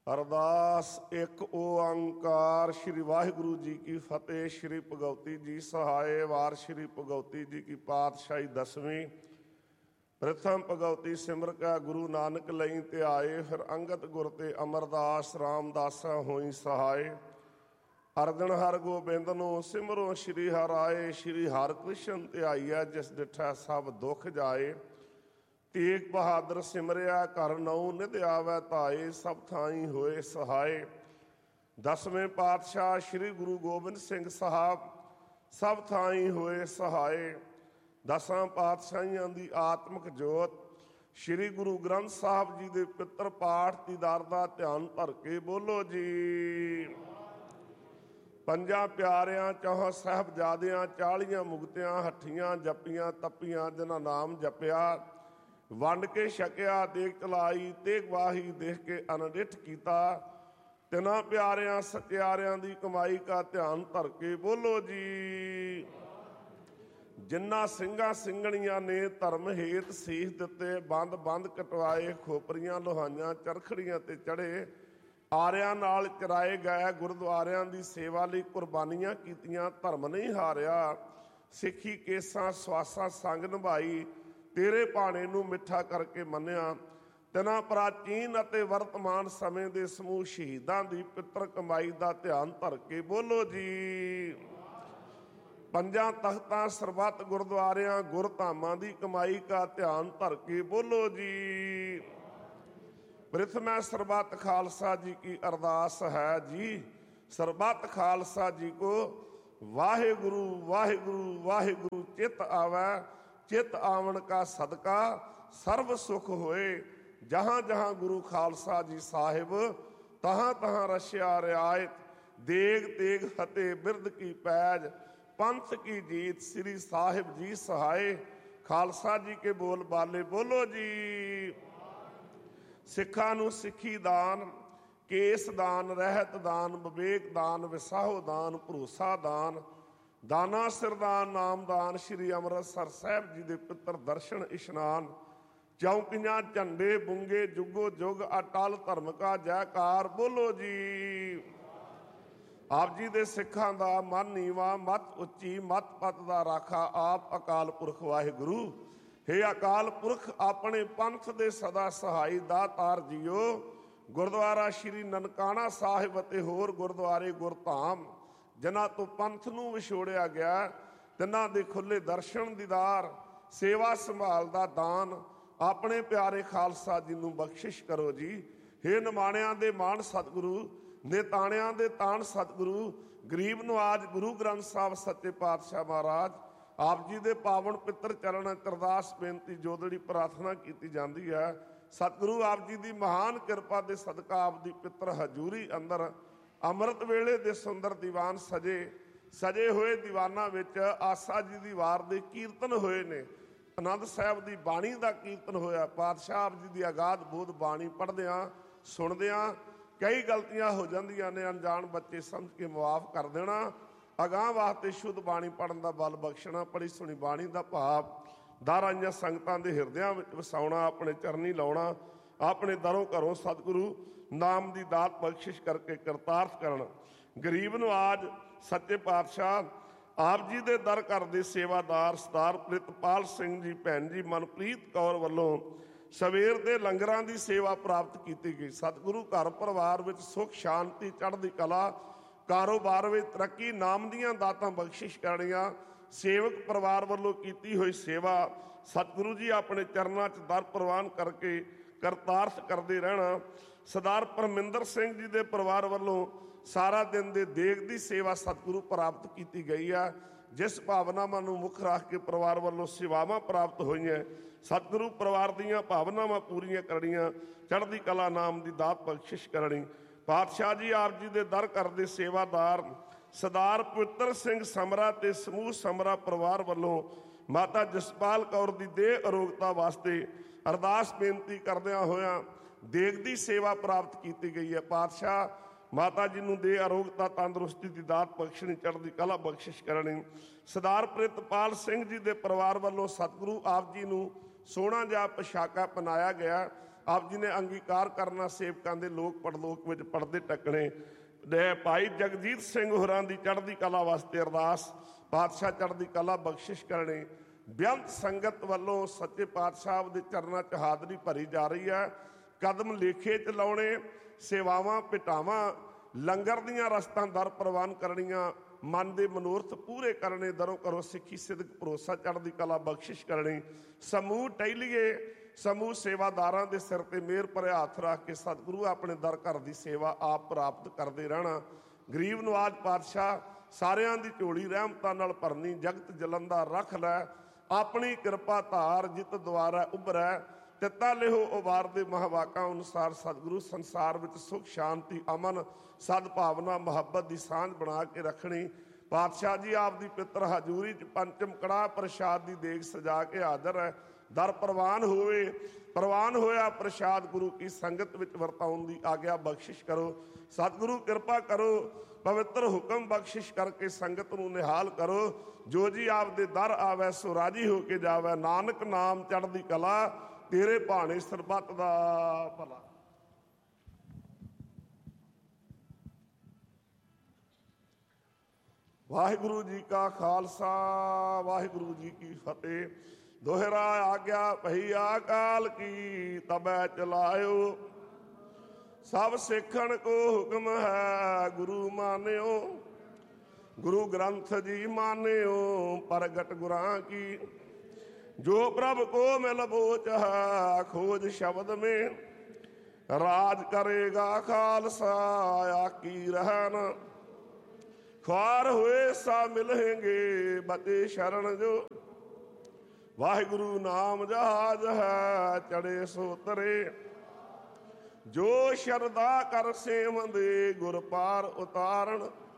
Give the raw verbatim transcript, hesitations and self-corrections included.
ਅਰਦਾਸ। ਇੱਕ ਓੰਕਾਰ। ਸ਼੍ਰੀ ਵਾਹਿਗੁਰੂ ਜੀ ਕੀ ਫਤਿਹ। ਸ਼੍ਰੀ ਭਗਉਤੀ ਜੀ ਸਹਾਏ। ਵਾਰ ਸ਼੍ਰੀ ਭਗਉਤੀ ਜੀ ਕੀ ਪਾਤਸ਼ਾਹੀ ਦਸਵੀਂ। ਪ੍ਰਥਮ ਭਗਉਤੀ ਸਿਮਰ ਕਾ ਗੁਰੂ ਨਾਨਕ ਲਈ ਧਿਆਏ। ਫਿਰ ਅੰਗਦ ਗੁਰ ਤੇ ਅਮਰਦਾਸ ਰਾਮਦਾਸਾ ਹੋਈ ਸਹਾਏ। ਅਰਜਨ ਹਰ ਗੋਬਿੰਦ ਨੂੰ ਸਿਮਰੋ ਸ਼੍ਰੀ ਹਰਿ ਆਏ। ਸ਼੍ਰੀ ਹਰਿ ਕ੍ਰਿਸ਼ਨ ਧਿਆਈਐ ਜਿਸ ਡਿਠਾ ਸਭ ਦੁੱਖ ਜਾਏ। ਤੇਗ ਬਹਾਦਰ ਸਿਮਰਿਆ ਘਰ ਨਉ ਨਿਧ ਆਵੈ ਧਾਏ। ਸਭ ਥਾਈ ਹੋਏ ਸਹਾਏ। ਦਸਵੇਂ ਪਾਤਸ਼ਾਹ ਸ਼੍ਰੀ ਗੁਰੂ ਗੋਬਿੰਦ ਸਿੰਘ ਸਾਹਿਬ ਸਭ ਥਾਈ ਹੋਏ ਸਹਾਏ। ਦਸਾਂ ਪਾਤਸ਼ਾਹੀਆਂ ਦੀ ਆਤਮਿਕ ਜੋਤ ਸ਼੍ਰੀ ਗੁਰੂ ਗ੍ਰੰਥ ਸਾਹਿਬ ਜੀ ਦੇ ਪਿੱਤਰ ਪਾਠ ਦੀਦਾਰ ਦਾ ਧਿਆਨ ਧਰ ਕੇ ਬੋਲੋ ਜੀ। ਪੰਜਾਂ ਪਿਆਰਿਆਂ ਚੌਹਾਂ ਸਾਹਿਬਜ਼ਾਦਿਆਂ ਚਾਲੀਆਂ ਮੁਕਤਿਆਂ ਹੱਠੀਆਂ ਜੱਪੀਆਂ ਤੱਪੀਆਂ ਜਿਨ੍ਹਾਂ ਨਾਮ ਜਪਿਆ ਵੰਡ ਕੇ ਛਕਿਆ ਦੇਖ ਚਲਾਈ ਤੇਗ ਵਾਹੀ ਦੇਖ ਕੇ ਅਨਡਿੱਠ ਕੀਤਾ। ਤਿੰਨਾਂ ਪਿਆਰਿਆਂ ਸਚਿਆਰਿਆਂ ਦੀ ਕਮਾਈ ਕਾ ਧਿਆਨ ਧਰ ਕੇ ਬੋਲੋ ਜੀ। ਜਿਨ੍ਹਾਂ ਸਿੰਘਾਂ ਸਿੰਘਣੀਆਂ ਨੇ ਧਰਮ ਹੇਤ ਸੀਸ ਦਿੱਤੇ ਬੰਦ ਬੰਦ ਕਟਵਾਏ ਖੋਪਰੀਆਂ ਲੋਹਾਈਆਂ ਚਰਖੜੀਆਂ ਤੇ ਚੜੇ ਆਰਿਆਂ ਨਾਲ ਚਰਾਏ ਗਏ ਗੁਰਦੁਆਰਿਆਂ ਦੀ ਸੇਵਾ ਲਈ ਕੁਰਬਾਨੀਆਂ ਕੀਤੀਆਂ ਧਰਮ ਨਹੀਂ ਹਾਰਿਆ। ਸਿੱਖੀ ਕੇਸਾਂ ਸਵਾਸਾਂ ਸੰਗ ਨਿਭਾਈ ਤੇਰੇ ਭਾਣੇ ਨੂੰ ਮਿੱਠਾ ਕਰਕੇ ਮੰਨਿਆ। ਤਿੰਨਾਂ ਪ੍ਰਾਚੀਨ ਅਤੇ ਵਰਤਮਾਨ ਸਮੇਂ ਦੇ ਸਮੂਹ ਸ਼ਹੀਦਾਂ ਦੀ ਪਿੱਤਰ ਕਮਾਈ ਦਾ ਧਿਆਨ ਧਰ ਕੇ ਬੋਲੋ ਜੀ। ਪੰਜਾਂ ਤਖਤਾਂ ਸਰਬੱਤ ਗੁਰਦੁਆਰਿਆਂ ਗੁਰਧਾਮਾਂ ਦੀ ਕਮਾਈ ਕਾ ਧਿਆਨ ਧਰ ਕੇ ਬੋਲੋ ਜੀ। ਪ੍ਰਥਮੈ ਸਰਬੱਤ ਖਾਲਸਾ ਜੀ ਕੀ ਅਰਦਾਸ ਹੈ ਜੀ। ਸਰਬੱਤ ਖਾਲਸਾ ਜੀ ਕੋ ਵਾਹਿਗੁਰੂ ਵਾਹਿਗੁਰੂ ਵਾਹਿਗੁਰੂ ਚਿਤ ਆਵੈ। ਚਿਤ ਆਵਣ ਕਾ ਸਦਕਾ ਸਰਬ ਸੁਖ ਹੋਏ। ਜਹਾਂ ਜਹਾਂ ਗੁਰੂ ਖਾਲਸਾ ਜੀ ਸਾਹਿਬ ਤਹਾਂ ਤਹਾਂ ਰਸ਼ਿਆ ਰਿਆਇਤ। ਦੇਗ ਤੇਗ ਫਤਿਹ ਬਿਰਦ ਕੀ ਪੈਜ ਪੰਥ ਕੀ ਜੀਤ ਸ੍ਰੀ ਸਾਹਿਬ ਜੀ ਸਹਾਏ। ਖਾਲਸਾ ਜੀ ਕੇ ਬੋਲ ਬਾਲੇ ਬੋਲੋ ਜੀ। ਸਿੱਖਾਂ ਨੂੰ ਸਿੱਖੀ ਦਾਨ ਕੇਸ ਦਾਨ ਰਹਿਤ ਦਾਨ ਵਿਵੇਕ ਦਾਨ ਵਿਸਾਹੋ ਦਾਨ ਭਰੋਸਾ ਦਾਨ ਦਾਨਾ ਸਿਰਦਾਨ ਨਾਮਦਾਨ। ਸ਼੍ਰੀ ਅੰਮ੍ਰਿਤਸਰ ਸਾਹਿਬ ਜੀ ਦੇ ਪਿੱਤਰ ਦਰਸ਼ਨ ਇਸ਼ਨਾਨ ਚੌਂਕੀਆਂ ਝੰਡੇ ਬੁੰਗੇ ਜੁਗੋ ਜੁਗ ਅਟਲ ਧਰਮ ਕਾ ਜੈਕਾਰ ਬੋਲੋ ਜੀ। ਆਪ ਜੀ ਦੇ ਸਿੱਖਾਂ ਦਾ ਮਨ ਨੀਵਾਂ ਮਤ ਉੱਚੀ ਮਤ ਪਤ ਦਾ ਰਾਖਾ ਆਪ ਅਕਾਲ ਪੁਰਖ ਵਾਹਿਗੁਰੂ। ਹੇ ਅਕਾਲ ਪੁਰਖ ਆਪਣੇ ਪੰਥ ਦੇ ਸਦਾ ਸਹਾਈ ਦਾਤਾਰ ਜੀਓ। ਗੁਰਦੁਆਰਾ ਸ਼੍ਰੀ ਨਨਕਾਣਾ ਸਾਹਿਬ ਅਤੇ ਹੋਰ ਗੁਰਦੁਆਰੇ ਗੁਰਧਾਮ ਜਿਨ੍ਹਾਂ ਤੋਂ ਪੰਥ ਨੂੰ ਵਿਛੋੜਿਆ ਗਿਆ ਤਿੰਨਾਂ ਦੇ ਖੁੱਲੇ ਦਰਸ਼ਨ ਦੀਦਾਰ ਸੇਵਾ ਸੰਭਾਲ ਦਾ ਦਾਨ ਆਪਣੇ ਪਿਆਰੇ ਖਾਲਸਾ ਜੀ ਨੂੰ ਬਖਸ਼ਿਸ਼ ਕਰੋ ਜੀ। ਹੇ ਨਿਮਾਣਿਆਂ ਦੇ ਮਾਣ ਸਤਿਗੁਰੂ ਨਿਤਾਣਿਆਂ ਦੇ ਤਾਣ ਸਤਿਗੁਰੂ ਗਰੀਬ ਨਵਾਜ ਗੁਰੂ ਗ੍ਰੰਥ ਸਾਹਿਬ ਸੱਚੇ ਪਾਤਸ਼ਾਹ ਮਹਾਰਾਜ ਆਪ ਜੀ ਦੇ ਪਾਵਨ ਪਿੱਤਰ ਚਰਨ ਅਰਦਾਸ ਬੇਨਤੀ ਜੋਦੜੀ ਪ੍ਰਾਰਥਨਾ ਕੀਤੀ ਜਾਂਦੀ ਹੈ। ਸਤਿਗੁਰੂ ਆਪ ਜੀ ਦੀ ਮਹਾਨ ਕਿਰਪਾ ਦੇ ਸਦਕਾ ਆਪ ਦੀ ਪਿੱਤਰ ਹਜ਼ੂਰੀ ਅੰਦਰ ਅੰਮ੍ਰਿਤ ਵੇਲੇ ਦੇ ਸੁੰਦਰ ਦੀਵਾਨ ਸਜੇ ਸਜੇ ਹੋਏ ਦੀਵਾਨਾਂ ਵਿੱਚ ਆਸਾ ਜੀ ਦੀ ਵਾਰ ਦੇ ਕੀਰਤਨ ਹੋਏ ਨੇ। ਆਨੰਦ ਸਾਹਿਬ ਦੀ ਬਾਣੀ ਦਾ ਕੀਰਤਨ ਹੋਇਆ। ਪਾਤਸ਼ਾਹ ਆਪ ਜੀ ਦੀ ਅਗਾਧ ਬੋਧ ਬਾਣੀ ਪੜ੍ਹਦਿਆਂ ਸੁਣਦਿਆਂ ਕਈ ਗਲਤੀਆਂ ਹੋ ਜਾਂਦੀਆਂ ਨੇ। ਅਣਜਾਣ ਬੱਚੇ ਸਮਝ ਕੇ ਮੁਆਫ ਕਰ ਦੇਣਾ। ਅਗਾਂਹ ਵਾਸਤੇ ਸ਼ੁੱਧ ਬਾਣੀ ਪੜ੍ਹਨ ਦਾ ਬਲ ਬਖਸ਼ਣਾ। ਪੜ੍ਹੀ ਸੁਣੀ ਬਾਣੀ ਦਾ ਭਾਵ ਦਰ ਆਈਆਂ ਸੰਗਤਾਂ ਦੇ ਹਿਰਦਿਆਂ ਵਿੱਚ ਵਸਾਉਣਾ ਆਪਣੇ ਚਰਨੀ ਲਾਉਣਾ। ਆਪਣੇ ਦਰੋਂ ਘਰੋਂ ਸਤਿਗੁਰੂ ਨਾਮ ਦੀ ਦਾਤ ਬਖਸ਼ਿਸ਼ ਕਰਕੇ ਕਰਤਾਰਥ ਕਰਨ। ਗਰੀਬ ਨਵਾਜ ਸੱਚੇ ਪਾਤਸ਼ਾਹ ਆਪ ਜੀ ਦੇ ਦਰ ਘਰ ਦੇ ਸੇਵਾਦਾਰ ਸਰਦਾਰ ਪ੍ਰਿਤਪਾਲ ਸਿੰਘ ਜੀ ਭੈਣ ਜੀ ਮਨਪ੍ਰੀਤ ਕੌਰ ਵੱਲੋਂ ਸਵੇਰ ਦੇ ਲੰਗਰਾਂ ਦੀ ਸੇਵਾ ਪ੍ਰਾਪਤ ਕੀਤੀ ਗਈ। ਸਤਿਗੁਰੂ ਘਰ ਪਰਿਵਾਰ ਵਿੱਚ ਸੁੱਖ ਸ਼ਾਂਤੀ ਚੜ੍ਹਦੀ ਕਲਾ ਕਾਰੋਬਾਰ ਵਿੱਚ ਤਰੱਕੀ ਨਾਮ ਦੀਆਂ ਦਾਤਾਂ ਬਖਸ਼ਿਸ਼ ਕਰਨੀਆਂ। ਸੇਵਕ ਪਰਿਵਾਰ ਵੱਲੋਂ ਕੀਤੀ ਹੋਈ ਸੇਵਾ ਸਤਿਗੁਰੂ ਜੀ ਆਪਣੇ ਚਰਨਾਂ 'ਚ ਦਰ ਪ੍ਰਵਾਨ ਕਰਕੇ ਕਰਤਾਰਥ ਕਰਦੇ ਰਹਿਣਾ। ਸਰਦਾਰ ਪਰਮਿੰਦਰ ਸਿੰਘ ਜੀ ਦੇ ਪਰਿਵਾਰ ਵੱਲੋਂ ਸਾਰਾ ਦਿਨ ਦੇ ਦੇਗ ਦੀ ਸੇਵਾ ਸਤਿਗੁਰੂ ਪ੍ਰਾਪਤ ਕੀਤੀ ਗਈ ਆ। ਜਿਸ ਭਾਵਨਾਵਾਂ ਨੂੰ ਮੁੱਖ ਰੱਖ ਕੇ ਪਰਿਵਾਰ ਵੱਲੋਂ ਸੇਵਾਵਾਂ ਪ੍ਰਾਪਤ ਹੋਈਆਂ ਸਤਿਗੁਰੂ ਪਰਿਵਾਰ ਦੀਆਂ ਭਾਵਨਾਵਾਂ ਪੂਰੀਆਂ ਕਰਨੀਆਂ ਚੜ੍ਹਦੀ ਕਲਾ ਨਾਮ ਦੀ ਦਾਤ ਬਖਸ਼ਿਸ਼ ਕਰਨੀ। ਪਾਤਸ਼ਾਹ ਜੀ ਆਪ ਜੀ ਦੇ ਦਰ ਘਰ ਦੇ ਸੇਵਾਦਾਰ ਸਰਦਾਰ ਪਵਿੱਤਰ ਸਿੰਘ ਸਮਰਾ ਤੇ ਸਮੂਹ ਸਮਰਾ ਪਰਿਵਾਰ ਵੱਲੋਂ ਮਾਤਾ ਜਸਪਾਲ ਕੌਰ ਦੀ ਦੇਹ ਅਰੋਗਤਾ ਵਾਸਤੇ ਅਰਦਾਸ ਬੇਨਤੀ ਕਰਦਿਆਂ ਹੋਇਆਂ ਦੇਗ ਦੀ ਸੇਵਾ ਪ੍ਰਾਪਤ ਕੀਤੀ ਗਈ ਹੈ। ਪਾਤਸ਼ਾਹ ਮਾਤਾ ਜੀ ਨੂੰ ਦੇ ਅਰੋਗਤਾ ਤੰਦਰੁਸਤੀ ਦੀ ਦਾਤ ਬਖਸ਼ਣੀ ਚੜ੍ਹਦੀ ਕਲਾ ਬਖਸ਼ਿਸ਼ ਕਰਨੀ। ਸਰਦਾਰ ਪ੍ਰਿਤਪਾਲ ਸਿੰਘ ਜੀ ਦੇ ਪਰਿਵਾਰ ਵੱਲੋਂ ਸਤਿਗੁਰੂ ਆਪ ਜੀ ਨੂੰ ਸੋਹਣਾ ਜਿਹਾ ਪੋਸ਼ਾਕਾ ਪਹਿਨਾਇਆ ਗਿਆ ਆਪ ਜੀ ਨੇ ਅੰਗੀਕਾਰ ਕਰਨਾ ਸੇਵਕਾਂ ਦੇ ਲੋਕ ਪਰਲੋਕ ਵਿੱਚ ਪੜਦੇ ਟੱਕਣੇ। ਦੇ ਭਾਈ ਜਗਜੀਤ ਸਿੰਘ ਹੋਰਾਂ ਦੀ ਚੜ੍ਹਦੀ ਕਲਾ ਵਾਸਤੇ ਅਰਦਾਸ, ਪਾਤਸ਼ਾਹ ਚੜ੍ਹਦੀ ਕਲਾ ਬਖਸ਼ਿਸ਼ ਕਰਨੀ। ਬੇਅੰਤ ਸੰਗਤ ਵੱਲੋਂ ਸੱਚੇ ਪਾਤਸ਼ਾਹ ਦੇ ਚਰਨਾਂ 'ਚ ਹਾਜ਼ਰੀ ਭਰੀ ਜਾ ਰਹੀ ਹੈ। ਕਦਮ ਲੇਖੇ 'ਚ ਲਾਉਣੇ, ਸੇਵਾਵਾਂ ਭੇਟਾਵਾਂ, ਲੰਗਰ ਦੀਆਂ ਰਸਤਾਂ ਦਰ ਪ੍ਰਵਾਨ ਕਰਨੀਆਂ, ਮਨ ਦੇ ਮਨੋਰਥ ਪੂਰੇ ਕਰਨੇ, ਦਰੋਂ ਕਰੋ ਸਿੱਖੀ ਸਿਦਕ ਭਰੋਸਾ ਚੜ੍ਹਦੀ ਕਲਾ ਬਖਸ਼ਿਸ਼ ਕਰਨੀ। ਸਮੂਹ ਟਹਿਲੀਏ, ਸਮੂਹ ਸੇਵਾਦਾਰਾਂ ਦੇ ਸਿਰ ਤੇ ਮਿਹਰ ਭਰਿਆ ਹੱਥ ਰੱਖ ਕੇ ਸਤਿਗੁਰੂ ਆਪਣੇ ਦਰ ਘਰ ਦੀ ਸੇਵਾ ਆਪ ਪ੍ਰਾਪਤ ਕਰਦੇ ਰਹਿਣਾ। ਗਰੀਬ ਨਵਾਜ ਪਾਤਸ਼ਾਹ ਸਾਰਿਆਂ ਦੀ ਝੋਲੀ ਰਹਿਮਤਾਂ ਨਾਲ ਭਰਨੀ, ਜਗਤ ਜਲੰਦਾ ਰੱਖ ਲੈ ਆਪਣੀ ਕਿਰਪਾ ਧਾਰ, ਜਿਤ ਦੁਆਰਾ ਉਭਰੈ ਤਿੱਤਾ ਲਿਹੋ ਉਬਾਰ ਦੇ ਮਹਾਵਾਕਾਂ ਅਨੁਸਾਰ। ਸਤਿਗੁਰੂ ਸੰਸਾਰ ਵਿੱਚ ਸੁਖ ਸ਼ਾਂਤੀ ਅਮਨ ਸਦਭਾਵਨਾ ਮੁਹੱਬਤ ਦੀ ਸਾਂਝ ਬਣਾ ਕੇ ਰੱਖਣੀ। ਪਾਤਸ਼ਾਹ ਜੀ ਆਪ ਦੀ ਪਿੱਤਰ ਹਜ਼ੂਰੀ 'ਚ ਪੰਚਮ ਕੜਾਹ ਪ੍ਰਸ਼ਾਦ ਦੀ ਦੇਗ ਸਜਾ ਕੇ ਹਾਜ਼ਰ ਹੈ। ਦਰ ਪ੍ਰਵਾਨ ਹੋਵੇ, ਪ੍ਰਵਾਨ ਹੋਇਆ ਪ੍ਰਸ਼ਾਦ ਗੁਰੂ ਕੀ ਸੰਗਤ ਵਿੱਚ ਵਰਤਾਉਣ ਦੀ ਆਗਿਆ ਬਖਸ਼ਿਸ਼ ਕਰੋ। ਸਤਿਗੁਰੂ ਕਿਰਪਾ ਕਰੋ, ਪਵਿੱਤਰ ਹੁਕਮ ਬਖਸ਼ਿਸ਼ ਕਰਕੇ ਸੰਗਤ ਨੂੰ ਨਿਹਾਲ ਕਰੋ। ਜੋ ਜੀ ਆਪ ਦੇ ਦਰ ਆਵੈ ਸੋ ਰਾਜੀ ਹੋ ਕੇ ਜਾਵੈ, ਨਾਨਕ ਨਾਮ ਚੜ੍ਹਦੀ ਕਲਾ ਤੇਰੇ ਭਾਣੇ ਸਰਬੱਤ ਦਾ ਭਲਾ। ਵਾਹਿਗੁਰੂ ਜੀ ਕਾ ਖਾਲਸਾ, ਵਾਹਿਗੁਰੂ ਜੀ ਕੀ ਫਤਿਹ। ਦੋਹਰਾ ਆਗਿਆ ਭਈ ਅਕਾਲ ਕੀ, ਤਬੈ ਚਲਾਇਓ ਸਭ ਸਿੱਖਣ ਕੋ ਹੁਕਮ ਹੈ ਗੁਰੂ ਮਾਨਿਓ। ਗੁਰੂ ਗ੍ਰੰਥ ਜੀ ਮਾਨਿਓ ਪ੍ਰਗਟ ਗੁਰਾਂ ਕੀ, ਜੋ ਪ੍ਰਭ ਕੋ ਮਿਲ ਬੋਚ ਹੈ ਖੋਜ ਸ਼ਬਦ ਮੇਂ। ਰਾਜ ਕਰੇਗਾ ਖਾਲਸਾ ਆਕੀ ਰਹਿਣ, ख्वार हुए सा मिलेंगे बचे शरण जो। वाहिगुरु नाम जहाज है चढ़े सो तरे, जो शरदा कर सेवंदे गुर पार उतारण।